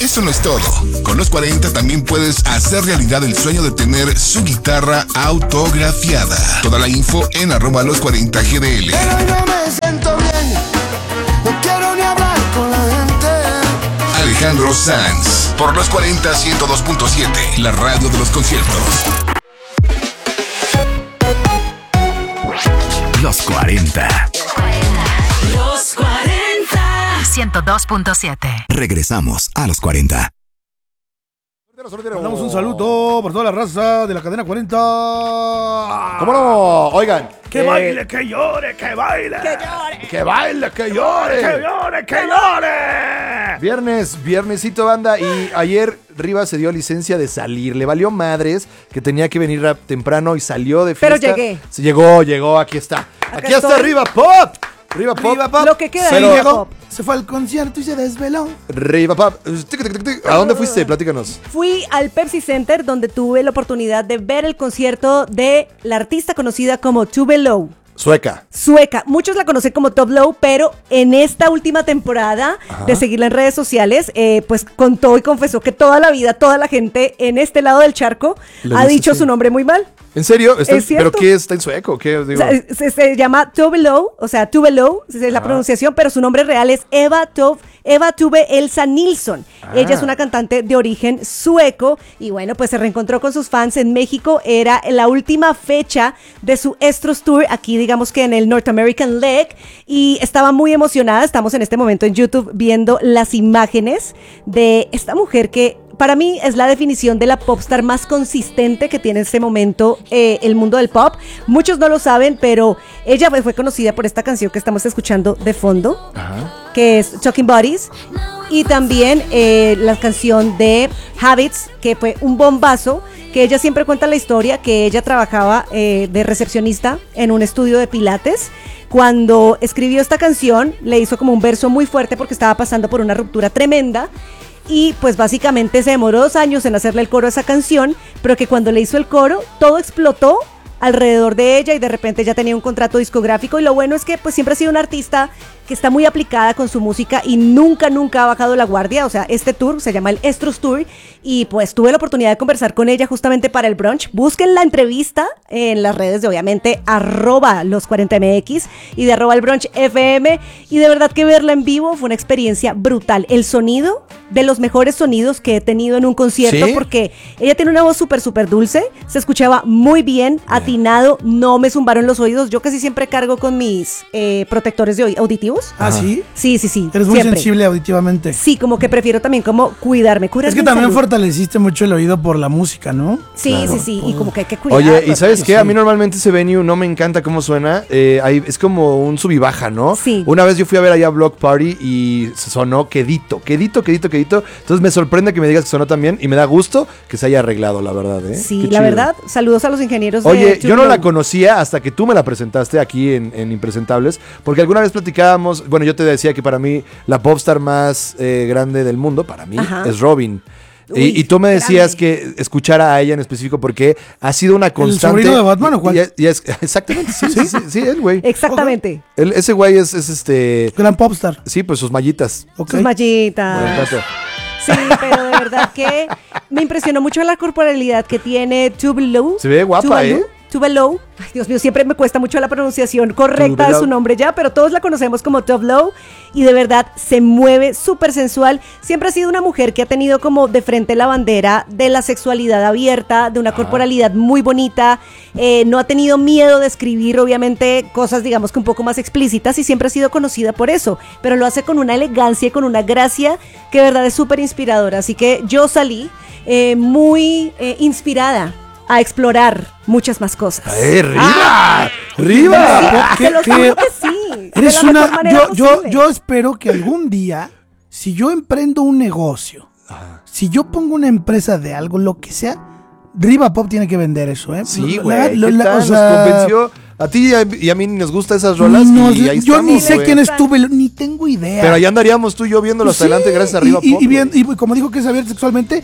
eso no es todo. Con los 40 también puedes hacer realidad el sueño de tener su guitarra autografiada. Toda la info en @los40gdl. Pero no me siento bien, no quiero ni hablar con la gente. Alejandro Sanz, por los 40 102.7, la radio de los conciertos. Los 40. Los 40. 102.7. Regresamos a los 40. Mandamos un saludo por toda la raza de la cadena 40. ¿Cómo no? Oigan. Que baile, que llore, que baile. Que llore. Que baile, que llore. Que llore, que llore. Viernesito, banda. Y ayer Rivas se dio licencia de salir. Le valió madres que tenía que venir temprano y salió de fiesta. Pero llegué. Se llegó, aquí está. Aquí está Riva Pop. Riva Pop. Lo que queda Pero de llegó, Pop. se fue al concierto y se desveló. Riva Pop. ¿A dónde fuiste? Platícanos. Fui al Pepsi Center, donde tuve la oportunidad de ver el concierto de la artista conocida como Tove Lo. Sueca. Muchos la conocen como Tove Lo, pero en esta última temporada de seguirla en redes sociales, pues contó y confesó que toda la vida, toda la gente en este lado del charco ha dicho su nombre muy mal. ¿En serio? ¿Es ¿Pero cierto? qué está en sueco? ¿Qué digo? O sea, se llama Tove Lo, o sea, Tove Lo, es la pronunciación, pero su nombre real es Eva Tove Elsa Nilsson. Ella es una cantante de origen sueco y bueno, pues se reencontró con sus fans en México. Era la última fecha de su Estros Tour, aquí digamos que en el North American Leg, y estaba muy emocionada. Estamos en este momento en YouTube viendo las imágenes de esta mujer que para mí es la definición de la popstar más consistente que tiene en este momento el mundo del pop. Muchos no lo saben, pero ella fue conocida por esta canción que estamos escuchando de fondo, que es Talking Bodies, y también la canción de Habits, que fue un bombazo, que ella siempre cuenta la historia, que ella trabajaba de recepcionista en un estudio de pilates. Cuando escribió esta canción, le hizo como un verso muy fuerte porque estaba pasando por una ruptura tremenda. Y pues básicamente se demoró 2 años en hacerle el coro a esa canción, pero que cuando le hizo el coro, todo explotó alrededor de ella y de repente ya tenía un contrato discográfico. Y lo bueno es que pues siempre ha sido una artista que está muy aplicada con su música y nunca ha bajado la guardia. O sea, este tour se llama el Estros Tour y pues tuve la oportunidad de conversar con ella justamente para el brunch. Busquen la entrevista en las redes de obviamente @los40mx y de @elbrunchfm, y de verdad que verla en vivo fue una experiencia brutal. El sonido, de los mejores sonidos que he tenido en un concierto, ¿sí? Porque ella tiene una voz súper dulce, se escuchaba muy bien, atinado, no me zumbaron los oídos. Yo casi siempre cargo con mis protectores auditivos. ¿Ah, sí? Sí. Eres muy siempre sensible auditivamente. Sí, como que prefiero también como cuidarme. Es que también fortaleciste mucho el oído por la música, ¿no? Sí, Claro. sí, y como que hay que cuidar. Oye, ¿y sabes qué? sí. A mí normalmente ese venue no me encanta cómo suena. Es como un sub y baja, ¿no? Sí. Una vez yo fui a ver allá Block Party y sonó quedito. Entonces me sorprende que me digas que sonó tan bien y me da gusto que se haya arreglado, la verdad, ¿eh? Sí, Qué la chido. verdad, saludos a los ingenieros de Oye, yo no la Tubulo. conocía hasta que tú me la presentaste aquí en Impresentables, porque alguna vez platicábamos, bueno, yo te decía que para mí la popstar más grande del mundo, para mí, es Robin. Uy, Y tú me decías grande. que escuchara a ella en específico porque ha sido una constante. ¿El sobrino de Batman o cuál? Exactamente, sí, él, güey. Exactamente. Ese güey es Gran popstar. sí, pues sus mallitas. Ok. Sus mallitas. Bueno, Sí, pero de verdad que me impresionó mucho la corporalidad que tiene Tove Lo. Se ve guapa, ¿eh? Tove Lo. Ay, Dios mío, siempre me cuesta mucho la pronunciación correcta de su nombre ya, pero todos la conocemos como Tove Lo y de verdad se mueve súper sensual. Siempre ha sido una mujer que ha tenido como de frente la bandera de la sexualidad abierta, de una corporalidad muy bonita. No ha tenido miedo de escribir, obviamente, cosas digamos que un poco más explícitas y siempre ha sido conocida por eso, pero lo hace con una elegancia y con una gracia que de verdad es súper inspiradora. Así que yo salí muy inspirada a explorar muchas más cosas. ¡Riva! Sí, te lo juro que sí. Eres de la una. mejor manera posible. Yo espero que algún día, si yo emprendo un negocio, si yo pongo una empresa de algo, lo que sea, Riva Pop tiene que vender eso, ¿eh? Sí, La- güey. la- ¿Qué la- tal? o sea, Nos convenció. A ti y a mí nos gustan esas rolas. no, y ahí yo estamos, ni sé güey. quién es Tove Lo, ni tengo idea. Pero allá andaríamos tú y yo viéndolo hasta Sí, adelante gracias a Riva Pop. y como dijo que es abierto sexualmente,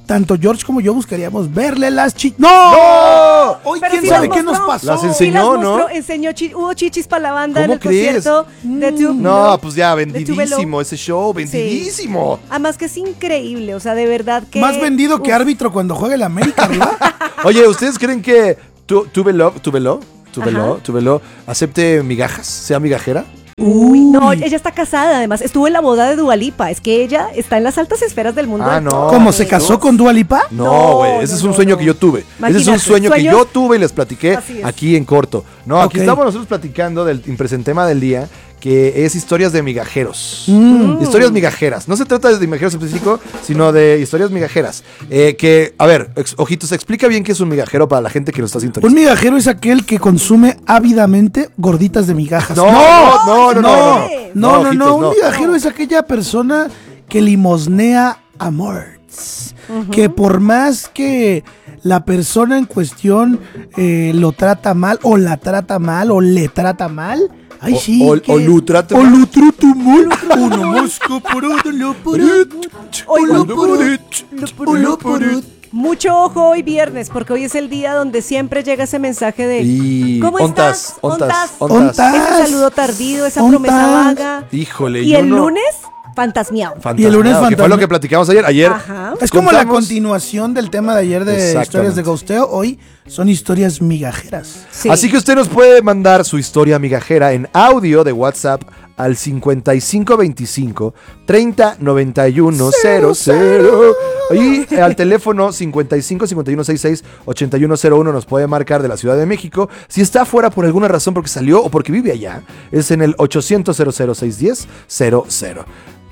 tanto George como yo buscaríamos verle las ¡No! Hoy Pero quién sí sabe las qué nos mostró. pasó. Las Sí, enseñó, las ¿no? mostró, hubo chichis para la banda en ¿Cómo el crees? concierto de Tube No, Lo. pues ya, de Tube vendidísimo Lo. ese show, vendidísimo. Además que es increíble, o sea, de verdad que... Más vendido que Uf. árbitro cuando juega el América arriba. Oye, ¿ustedes creen que Tube Lo Ajá. acepte migajas? ¿Sea migajera? Uy, no, ella está casada, además. Estuvo en la boda de Dua Lipa. Es que ella está en las altas esferas del mundo. Ah, del no. pop, ¿Cómo se amigos. casó con Dua Lipa? No, güey, No, ese no, es un no, sueño no. que yo tuve. Ese es un Imagínate, sueño que sueños- yo tuve y les platiqué Así es. aquí en corto. No, aquí Ok. estamos nosotros platicando del impresentema del día, que es historias de migajeros. Historias migajeras. No se trata de migajeros específico, sino de historias migajeras. A ver, ojitos, explica bien qué es un migajero para la gente que nos está Un sintonizando. migajero es aquel que consume ávidamente gorditas de migajas. No. Ojitos, Un migajero es aquella persona que limosnea amor. Que por más que la persona en cuestión lo trata mal, o la trata mal, o le trata mal. Ay, sí. O lo trata o mal. lo trata mal. Uno mosco por otro, lo por otro. Oigan, Lo por otro. mucho ojo hoy viernes, porque hoy es el día donde siempre llega ese mensaje de Y ¿cómo estás? ontas. Ontas. Ese saludo tardío, esa Ontas. promesa vaga. Híjole, Y yo el no- lunes, fantasmiado. Y el lunes Que fue lo fantasma. que platicamos ayer. Ajá. Es como la contamos- continuación del tema de ayer de Exactamente. historias de ghosteo. Hoy son historias migajeras. Sí. Así que usted nos puede mandar su historia migajera en audio de WhatsApp al 5525 30 91 00 y al teléfono 55 51 66 8101 nos puede marcar de la Ciudad de México. Si está afuera por alguna razón porque salió o porque vive allá, es en el 800 610 00.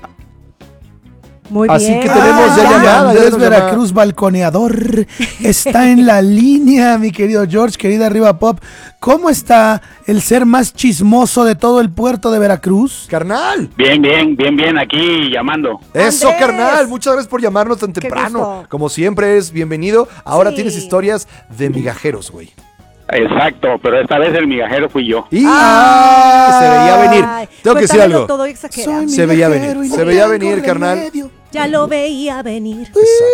Muy Así bien. que tenemos ya llamada, ya Andrés nos Veracruz, balconeador, está en la línea, mi querido George, querida Arriba Pop. ¿Cómo está el ser más chismoso de todo el puerto de Veracruz? Carnal. Bien, aquí llamando. Eso, Andrés. carnal. Muchas gracias por llamarnos tan Qué temprano. gusto. Como siempre es bienvenido. Ahora Sí. tienes historias de migajeros, güey. Exacto, pero esta vez el migajero fui yo. Y se veía venir. Ay, Tengo que decir cuéntamelo algo. todo exagerado. Soy Se veía migajero venir, y no se veía tengo venir, carnal. remedio. Ya lo veía venir.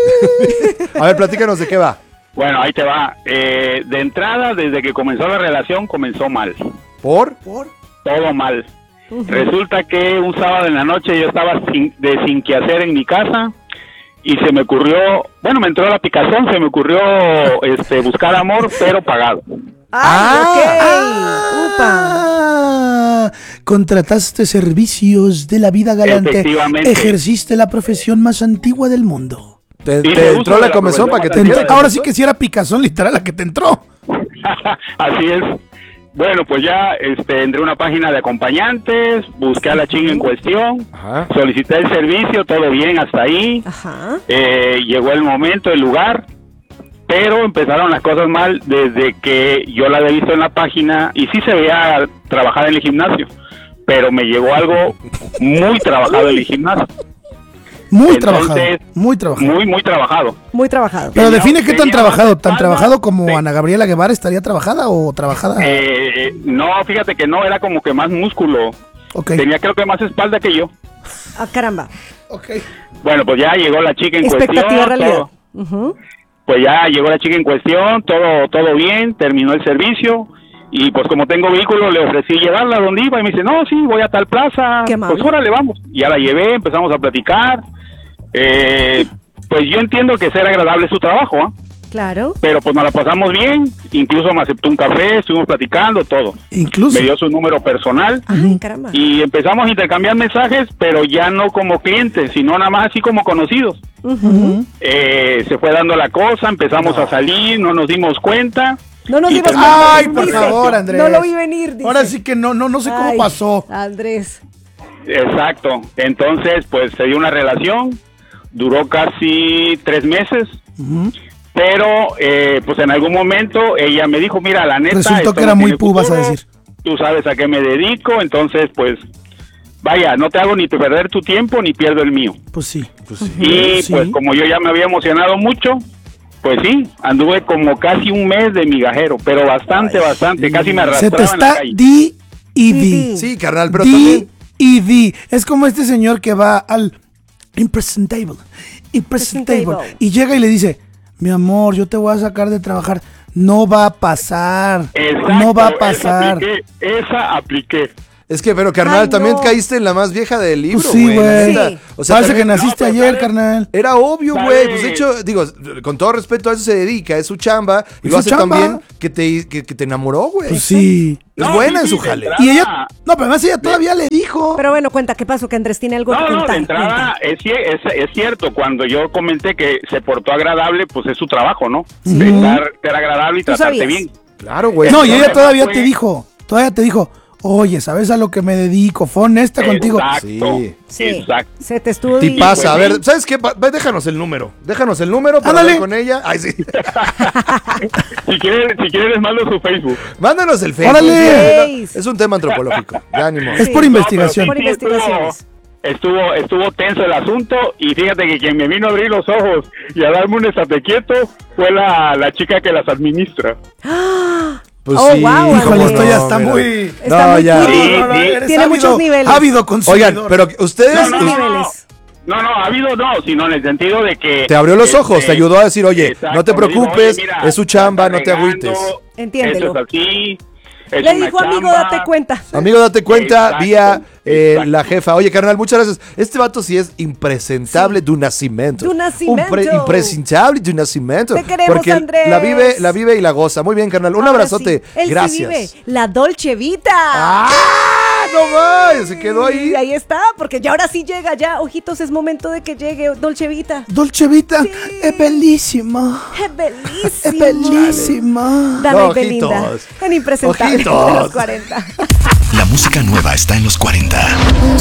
A ver, platícanos de qué va. Bueno, ahí te va. De entrada, desde que comenzó la relación, comenzó mal. ¿Por? Todo mal. Resulta que un sábado en la noche yo estaba sin que hacer en mi casa y se me ocurrió, bueno, me entró la picazón, se me ocurrió buscar amor, pero pagado. Ay, ok. Upa. Ah, contrataste servicios de la vida galante. Efectivamente. Ejerciste la profesión más antigua del mundo. ¿Te, Sí, te me entró gusta la la comezón para que te profesión. entrara? Ahora sí que si era picazón literal la que te entró. Así es. Bueno, pues ya entré a una página de acompañantes, busqué a la chica en cuestión, Ajá. solicité el servicio, todo bien hasta ahí. Ajá. Llegó el momento, el lugar, pero empezaron las cosas mal desde que yo la había visto en la página y sí se veía trabajar en el gimnasio, pero me llegó algo muy trabajado en el gimnasio, Muy Entonces, trabajado. Muy trabajado. muy trabajado. Muy trabajado. Pero tenía- define qué tan tenía trabajado. una ¿Tan espalda, trabajado como sí. Ana Gabriela Guevara estaría trabajada o trabajada? No, fíjate que no, era como que más músculo, Ok. tenía creo que más espalda que yo. Ah, caramba. Ok. Bueno, pues ya llegó la chica en Expectativa cuestión. realidad. todo. Ujú. Pues ya llegó la chica en cuestión, todo bien, terminó el servicio. Y pues como tengo vehículo, le ofrecí llevarla a donde iba. Y me dice, no, sí, voy a tal plaza. Qué amable. Pues órale, vamos. Ya la llevé, empezamos a platicar. Pues yo entiendo que ser agradable es su trabajo, ¿ah? Claro. Pero pues nos la pasamos bien. Incluso me aceptó un café, estuvimos platicando, todo. Incluso. Me dio su número personal. Ay, caramba. Y empezamos a intercambiar mensajes, pero ya no como clientes, sino nada más así como conocidos. Ujú. Se fue dando la cosa, empezamos a salir, no nos dimos cuenta. No nos Y dimos terminó- cuenta, Ay, por dice. favor, Andrés. No lo vi venir, dice. Ahora sí que no sé cómo Ay, pasó. Andrés. Exacto. Entonces, pues se dio una relación, duró casi 3 meses, Ujú. pero pues en algún momento ella me dijo, mira, la neta... Resultó esto que era no muy tiene pu, vas a futuro, decir. Tú sabes a qué me dedico, entonces pues, vaya, no te hago ni perder tu tiempo ni pierdo el mío. Pues sí. Y Sí. pues como yo ya me había emocionado mucho, pues sí, anduve como casi un mes de migajero, pero bastante, casi me Se te arrastraba en la está calle. di y di. Sí, carnal, pero Di también. y di. Es como este señor que va al impresentable. Impresentable. Y llega y le dice, mi amor, yo te voy a sacar de trabajar. No va a pasar. Exacto, No va a pasar. Esa apliqué. Es que, pero carnal, Ay, también no. caíste en la más vieja del libro, Pues sí, güey. la güey. neta. Sí. O sea, Parece que también- naciste no, pero ayer, ¿sabes? carnal. Era obvio, ¿Sabe? güey. Pues de hecho, digo, con todo respeto, a eso se dedica, es su chamba. Y Es lo su hace chamba. también que te enamoró, güey. Pues sí. Es No, buena sí, en su sí, de jale. entrada- Y ella, no, pero además ella todavía le dijo. Pero bueno, cuenta, ¿qué pasó? Que Andrés tiene algo que No, contar. de entrada es cierto, cuando yo comenté que se portó agradable, pues es su trabajo, ¿no? De ser agradable y ¿Tú tratarte sabías? bien. Claro, güey. No, y ella todavía fue- te dijo, oye, ¿sabes a lo que me dedico? Fue honesta contigo. Exacto, Sí. Sí, exacto. se te estuvo Ti pasa, a pues, ver, sí. ¿sabes qué? Déjanos el número. Déjanos el número para Ándale. hablar con ella. Ay, sí. Si quieres les mando su Facebook. Mándanos el Facebook. ¡Órale! Es un tema antropológico. Ya ánimo. Es Sí. por No, investigación. Por investigaciones. Estuvo tenso el asunto y fíjate que quien me vino a abrir los ojos y a darme un estate quieto fue la chica que las administra. Pues Oh, sí. wow, Híjole, Andrés. esto ya está mira. muy... Está No, muy ya. creepy. Sí, sí. eres Tiene muchos niveles. Ávido consumidor. Oigan, pero ustedes No, niveles. No, ha habido no, sino en el sentido de que... te abrió los ojos, te ayudó a decir, oye, exacto, no te me dijo, preocupes, oye, mira, es su chamba, estás no te regando, agüites. Entiéndelo. Eso es así. es Le una dijo, amigo, chamba". date cuenta. Amigo, date cuenta Exacto, vía exacto. la jefa. Oye, carnal, muchas gracias. Este vato sí es impresentable de un nacimiento. De un nacimiento. Impresentable de un nacimiento. Te queremos, porque Andrés. la vive y la goza. Muy bien, carnal. Un Ahora abrazote. sí. Él sí Gracias. vive la Dolce Vita. ¡Ah! No más, se quedó ahí. Y ahí está, porque ya ahora sí llega, ya, ojitos, es momento de que llegue Dolce Vita. Dolce Vita Sí. es bellísima. Es bellísimo. Es bellísima. Dana y Ojitos. Belinda, en Impresentable de Ojitos. los 40. La música nueva está en los 40.